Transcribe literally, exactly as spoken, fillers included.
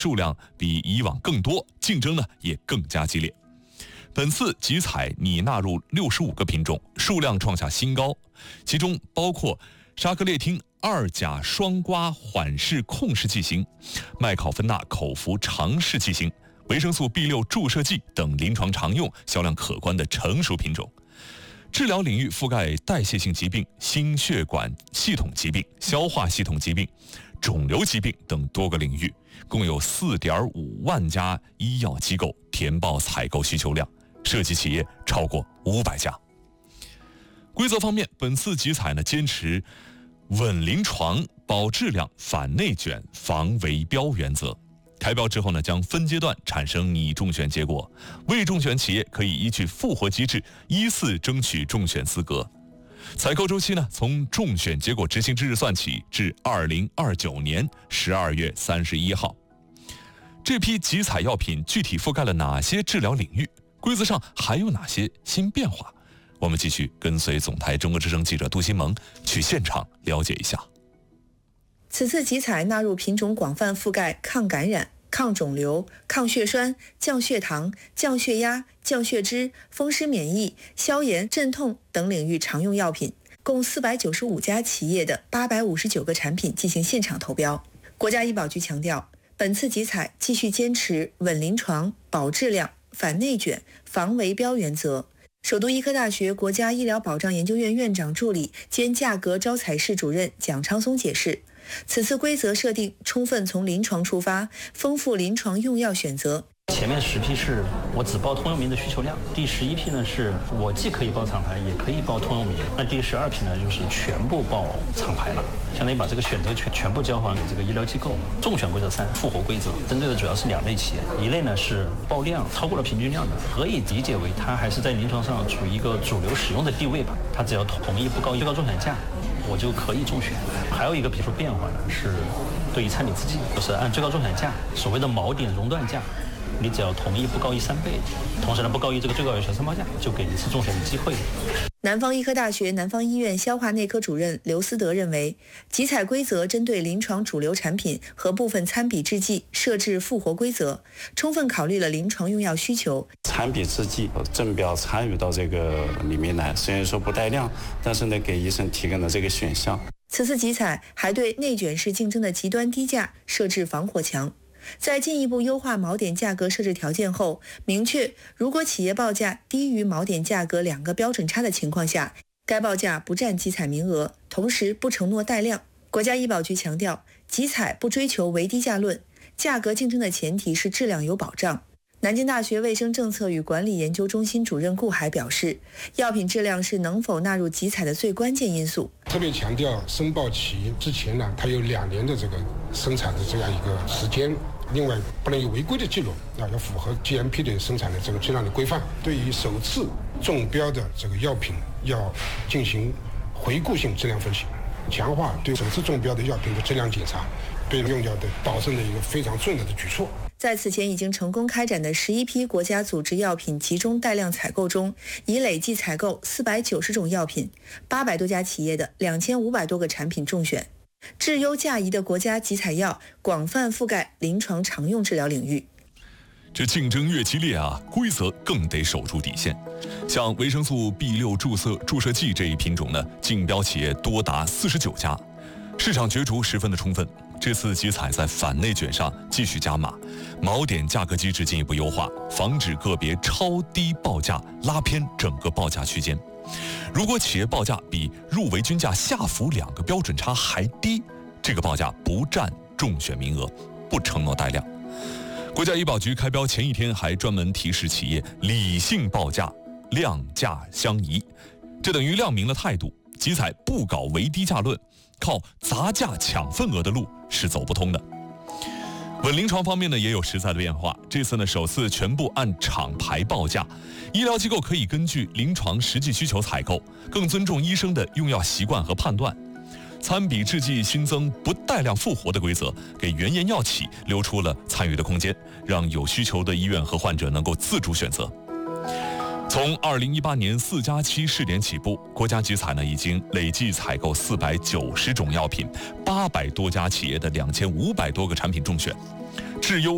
数量比以往更多，竞争呢也更加激烈。本次集采拟纳入六十五个品种，数量创下新高，其中包括沙克列汀二甲双胍缓释控制剂型、麦考芬钠口服常试剂型、维生素 B 六 注射剂等临床常用、销量可观的成熟品种。治疗领域覆盖代谢性疾病、心血管系统疾病、消化系统疾病、肿瘤疾病等多个领域，共有 四点五万家医药机构填报采购需求量，涉及企业超过五百家。规则方面，本次集采呢坚持稳临床、保质量、反内卷、防围标原则。开标之后呢，将分阶段产生拟中选结果，未中选企业可以依据复活机制依次争取中选资格。采购周期呢，从中选结果执行之日算起至二零二九年十二月三十一号。这批集采药品具体覆盖了哪些治疗领域？规则上还有哪些新变化？我们继续跟随总台中国之声记者杜新萌去现场了解一下。 此次集采纳入品种广泛覆盖抗感染、抗肿瘤、抗血栓、降血糖、降血压、降血脂、风湿免疫、消炎、镇痛等领域常用药品，共四百九十五家企业的八百五十九个产品进行现场投标。国家医保局强调，本次集采继续坚持稳临床、保质量、反内卷、防围标原则。首都医科大学国家医疗保障研究院院长助理兼价格招采室主任蒋昌松解释，此次规则设定充分从临床出发，丰富临床用药选择。 前面十批是我只报通用名的需求量，第十一批呢是我既可以报厂牌也可以报通用名，那第十二批呢就是全部报厂牌了，相当于把这个选择权全部交还给这个医疗机构。中选规则三复活规则针对的主要是两类企业，一类呢是报量超过了平均量的，可以理解为它还是在临床上处于一个主流使用的地位吧，它只要同意不高于最高中选价，我就可以中选。还有一个比如说变化呢是对于参比制剂，就是按最高中选价，所谓的锚点熔断价，你只要同意不高于三倍，同时呢不高于这个最高有效申报价，就给一次中选的机会。 南方医科大学南方医院消化内科主任刘思德认为，集采规则针对临床主流产品和部分参比制剂设置复活规则，充分考虑了临床用药需求。 参比制剂正标参与到这个里面来，虽然说不带量，但是呢给医生提供了这个选项。 此次集采还对内卷式竞争的极端低价设置防火墙。在进一步优化锚点价格设置条件后，明确如果企业报价低于锚点价格两个标准差的情况下，该报价不占集采名额，同时不承诺带量。国家医保局强调，集采不追求唯低价论，价格竞争的前提是质量有保障。南京大学卫生政策与管理研究中心主任顾海表示，药品质量是能否纳入集采的最关键因素。 特别强调申报期之前呢，它有两年的这个生产的这样一个时间，另外不能有违规的记录，要要符合 G M P 的生产的这个质量的规范。对于首次中标的这个药品，要进行回顾性质量分析，强化对首次中标的药品的质量检查，对用药的保证的一个非常重要的举措。 在此前已经成功开展的十一批国家组织药品集中带量采购中，已累计采购四百九十种药品，八百多家企业的两千五百多个产品中选。质优价宜的国家集采药广泛覆盖临床常用治疗领域。 这竞争越激烈啊，规则更得守住底线。像维生素 B 六 注射注射剂这一品种呢，竞标企业多达四十九家，市场角逐十分的充分。这次集采在反内卷上继续加码，锚点价格机制进一步优化，防止个别超低报价拉偏整个报价区间。如果企业报价比入围均价下浮两个标准差还低，这个报价不占中选名额，不承诺带量。国家医保局开标前一天还专门提示企业理性报价，量价相宜，这等于亮明了态度。集采不搞唯低价论，靠砸价抢份额的路是走不通的。稳临床方面呢，也有实在的变化。这次呢，首次全部按厂牌报价，医疗机构可以根据临床实际需求采购，更尊重医生的用药习惯和判断。参比制剂新增不带量复活的规则，给原研药企留出了参与的空间，让有需求的医院和患者能够自主选择。从二零一八年四加七试点起步，国家集采呢已经累计采购四百九十种药品，八百多家企业的两千五百多个产品中选，质优